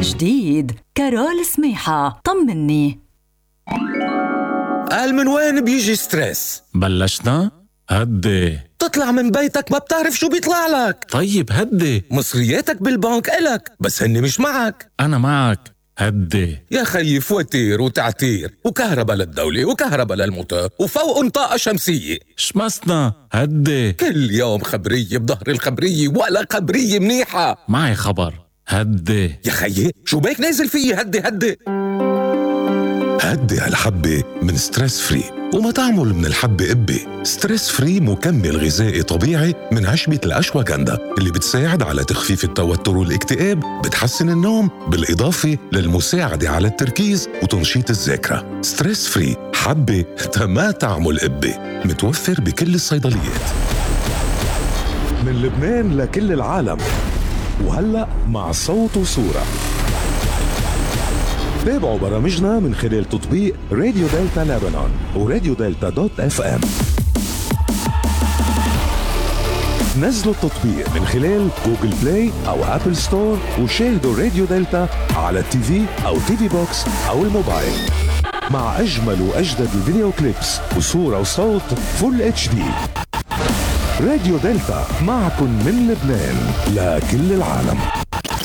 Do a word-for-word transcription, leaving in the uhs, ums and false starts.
جديد. كارول سميحة، طمني. قال من وين بيجي ستريس؟ بلشنا؟ هدي. تطلع من بيتك ما بتعرف شو بيطلع لك. طيب هدي. مصرياتك بالبنك إلك بس هني مش معك. أنا معك، هدي. يا خيي فواتير وتعتير وكهرباء للدولة وكهرباء للموتور وفوق طاقة شمسية. شمسنا، هدي. كل يوم خبرية بظهر الخبرية ولا خبرية منيحة. معي خبر، هدي. يا خيي شو بيك نازل فيي؟ هدي هدي هدي هالحبة من ستريس فري، وما تعمل من الحبة قبة. ستريس فري مكمل غذائي طبيعي من عشبة الأشواغندا اللي بتساعد على تخفيف التوتر والاكتئاب، بتحسن النوم، بالإضافة للمساعدة على التركيز وتنشيط الذاكرة. ستريس فري حبة ما تعمل قبة، متوفر بكل الصيدليات. من لبنان لكل العالم، وهلأ مع صوت وصورة. تابعوا برامجنا من خلال تطبيق راديو دلتا لبنان وراديو دلتا دوت اف ام. نزلوا التطبيق من خلال جوجل بلاي او ابل ستور وشاهدوا راديو دلتا على التي في او تي في بوكس او الموبايل، مع اجمل واجدد الفيديو كليبس وصورة وصوت فول اتش دي. راديو دلتا، معكم من لبنان لكل العالم.